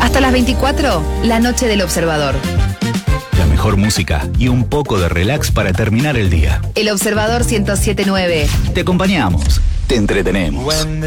Hasta las 24, la noche del Observador. La mejor música y un poco de relax para terminar el día. El Observador 107.9. Te acompañamos, te entretenemos.